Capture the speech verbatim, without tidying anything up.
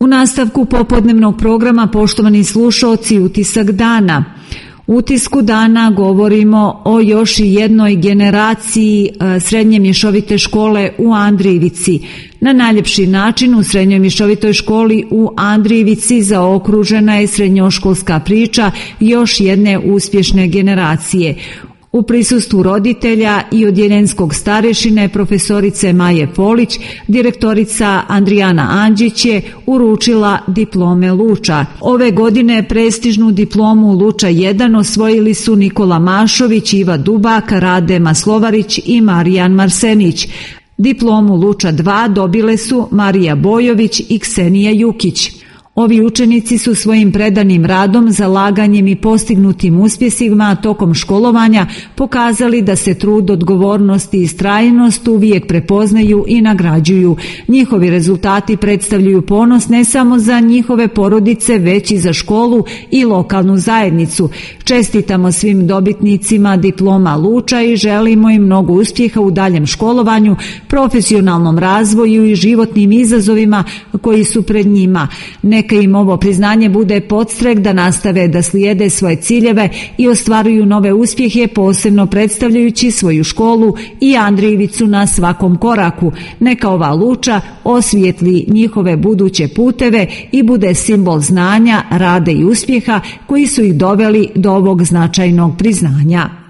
U nastavku popodnevnog programa, poštovani slušaoci, utisak dana. U utisku dana govorimo o još jednoj generaciji srednje mješovite škole u Andrijevici. Na najljepši način u srednjoj mješovitoj školi u Andrijevici zaokružena je srednjoškolska priča još jedne uspješne generacije. U prisustvu roditelja i odjeljenskog starešine profesorice Maje Polić, direktorica Andrijana Anđić je uručila diplome Luča. Ove godine prestižnu diplomu Luča jedan osvojili su Nikola Mašović, Iva Dubak, Rade Maslovarić i Marijan Marsenić. Diplomu Luča dva dobile su Marija Bojović i Ksenija Jukić. Ovi učenici su svojim predanim radom, zalaganjem i postignutim uspjesima tokom školovanja pokazali da se trud, odgovornost i istrajnost uvijek prepoznaju i nagrađuju. Njihovi rezultati predstavljaju ponos ne samo za njihove porodice, već i za školu i lokalnu zajednicu. Čestitamo svim dobitnicima diploma Luča i želimo im mnogo uspjeha u daljem školovanju, profesionalnom razvoju i životnim izazovima koji su pred njima. Neka im ovo priznanje bude podstrek da nastave da slijede svoje ciljeve i ostvaruju nove uspjehe, posebno predstavljajući svoju školu i Andrijevicu na svakom koraku. Neka ova Luča osvijetli njihove buduće puteve i bude simbol znanja, rada i uspjeha koji su ih doveli do ovog značajnog priznanja.